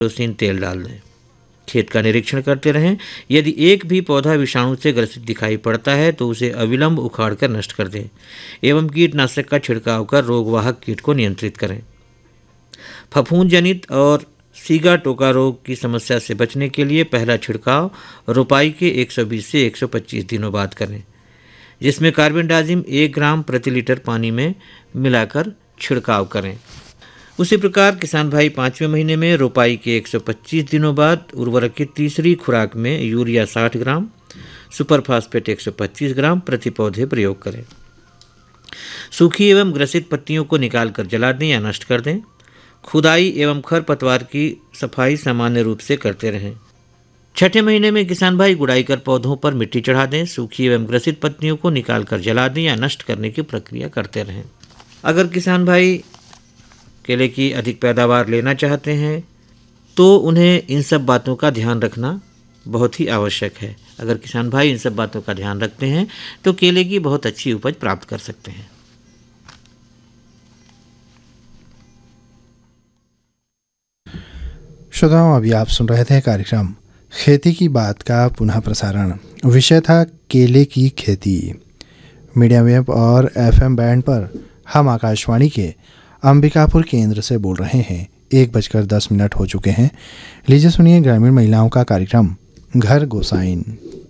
Kerosene तेल डाल दें। खेत का निरीक्षण करते रहें। यदि एक भी पौधा विषाणु से ग्रसित दिखाई पड़ता है तो उसे अविलंब उखाड़ कर नष्ट कर दें एवं कीटनाशक का छिड़काव कर रोगवाहक कीट को नियंत्रित करें। फफूंद जनित और सीगा टोका रोग की समस्या से बचने के लिए पहला छिड़काव रोपाई के 120 से 125 दिनों बाद करें, जिसमें कार्बेंडाजिम 1 ग्राम प्रति लीटर पानी में मिलाकर छिड़काव करें। उसी प्रकार किसान भाई 5वें महीने में रोपाई के 125 दिनों बाद उर्वरक की तीसरी खुराक में यूरिया 60 ग्राम, सुपर फास्फेट 125 ग्राम प्रति पौधे प्रयोग करें। सूखी एवं ग्रसित पत्तियों को निकालकर जला दें या नष्ट कर दें। खुदाई एवं खरपतवार की सफाई सामान्य रूप से करते रहें। 6ठे महीने में किसान भाई गुड़ाई कर पौधों पर मिट्टी चढ़ा दें। सूखी एवं ग्रसित पत्तियों को निकालकर जला दें या नष्ट करने की प्रक्रिया करते रहें। अगर किसान भाई केले की अधिक पैदावार लेना चाहते हैं तो उन्हें इन सब बातों का ध्यान रखना बहुत ही आवश्यक है। अगर किसान भाई इन सब बातों का ध्यान रखते हैं तो केले की बहुत अच्छी उपज प्राप्त कर सकते हैं। श्रोताओं, अभी आप सुन रहे थे कार्यक्रम खेती की बात का पुनः प्रसारण। विषय था केले की खेती। मीडियम वेव और FM बैंड पर हम आकाशवाणी के अंबिकापुर केंद्र से बोल रहे हैं। 1:10 हो चुके हैं। लीजिए सुनिए ग्रामीण महिलाओं का कार्यक्रम घर गोसाइन।